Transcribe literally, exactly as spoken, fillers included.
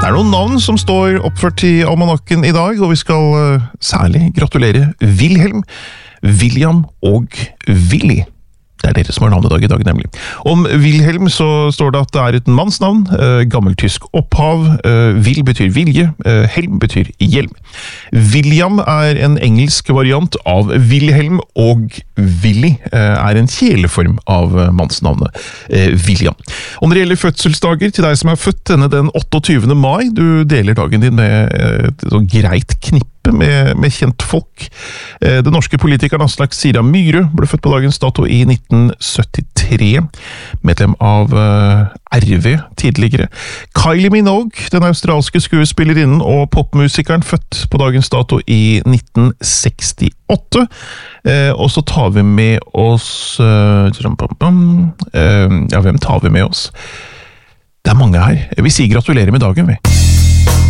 Det er noen navn som står oppført i almanakken i dag, og vi skal uh, særlig gratulere Wilhelm, William og Willy. Det er dere som har navnedag i dag, nemlig. Om Wilhelm så står det at det er et mannsnavn, uh, gammeltysk opphav, uh, Will betyr vilje, uh, Helm betyr hjelm. William er en engelsk variant av Wilhelm, og Willy uh, er en kjeleform av uh, mannsnavnet uh, William. Og når det gjelder fødselsdager til deg som er født denne den otteogtyvende mai, du deler dagen din med uh, et så greit knippe med, med kjent folk. Uh, den norske politikeren Aslak Sira Myhre ble født på dagens dato i nitten syttitre, medlem av uh, R V tidligere. Kylie Minogue, den australske skuespillerinnen og popmusikeren, født på dagens dato i nitten sekstiåtte. Uh, og så tar vi med oss uh, uh, ja, hvem tar vi med oss? Det er mange her. Vi sier gratulerer med dagen, vi.